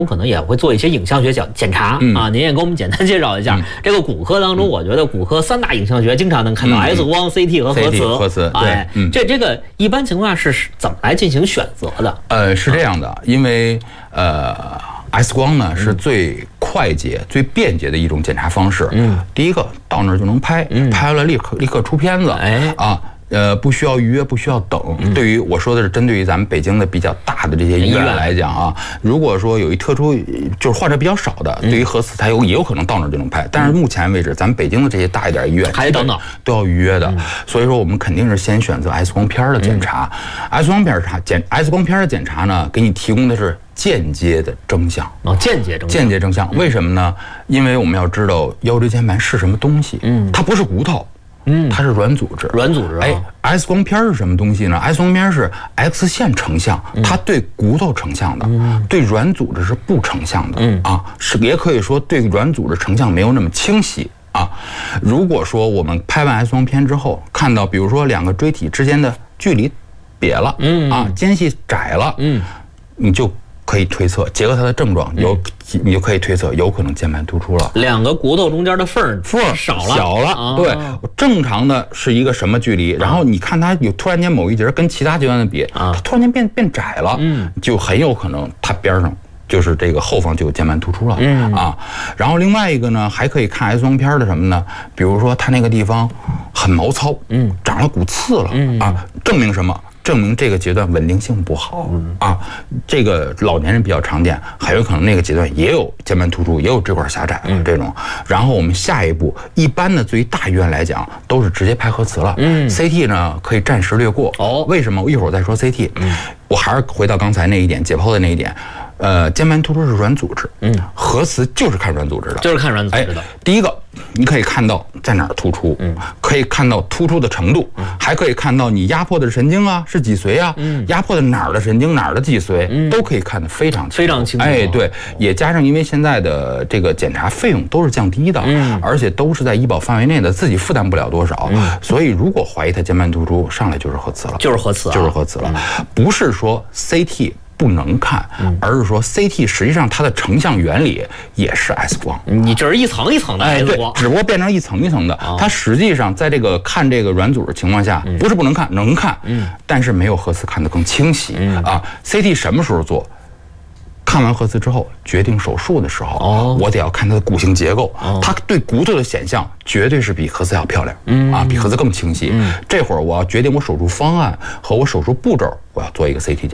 我可能也会做一些影像学检查啊，您也给我们简单介绍一下。这个骨科当中，我觉得骨科3大影像学经常能看到 X 光、CT 和核磁。 对， 这个一般情况下是怎么来进行选择的？ 是这样的，因为X 光呢是最快捷、最便捷的一种检查方式。第一个到那儿就能拍，拍了立刻出片子。不需要预约，不需要等。对于我说的是针对于咱们北京的比较大的这些医院来讲啊，如果说有一特殊就是患者比较少的，对于核磁它也有可能到那儿就能拍。但是目前为止，咱们北京的这些大一点医院还得等都要预约的，所以说我们肯定是先选择 X 光片的检查。X 光片的检查呢，给你提供的是间接的征象。 间接征象， 为什么呢？因为我们要知道腰椎间盘是什么东西，它不是骨头。它是软组织。X 光片是什么东西呢 ？X 光片是 X 线成像，它对骨头成像的，对软组织是不成像的。也可以说对软组织成像没有那么清晰啊。如果说我们拍完 X 光片之后，看到比如说2个椎体之间的距离瘪了，间隙窄了，你就可以推测，结合它的症状，你就可以推测有可能间盘突出了 ，2个骨头中间的缝小了。对， 正常的是一个什么距离？然后你看它有突然间某一节跟其他阶段的比，它突然间变窄了，就很有可能它边上就是这个后方就有间盘突出了然后另外一个呢，还可以看 X 光片的什么呢？比如说它那个地方很毛糙，长了骨刺了证明什么？证明这个阶段稳定性不好这个老年人比较常见，很有可能那个阶段也有间盘突出，也有椎管狭窄这种。然后我们下一步，一般的对于大医院来讲，都是直接拍核磁了。CT 呢可以暂时略过。为什么？我一会儿再说 CT。我还是回到刚才那一点，解剖的那一点。间盘突出是软组织，核磁就是看软组织的，第一个，你可以看到在哪儿突出，可以看到突出的程度，还可以看到你压迫的神经啊是几髓啊，压迫的哪儿的神经哪儿的几髓，都可以看得非常清楚。对，也加上因为现在的这个检查费用都是降低的，而且都是在医保范围内的，自己负担不了多少，所以如果怀疑它间盘突出，上来就是核磁了，就是核磁了，不是说 CT。不能看，而是说 CT 实际上它的成像原理也是 X 光， 你就是一层一层的 X 光， 只不过变成一层一层的。它实际上在这个看这个软组织情况下，不是不能看，能看，但是没有核磁看得更清晰CT 什么时候做？看完核磁之后，决定手术的时候，我得要看它的骨形结构，它对骨头的显像绝对是比核磁要漂亮，比核磁更清晰。这会儿我要决定我手术方案和我手术步骤，我要做一个CT检查。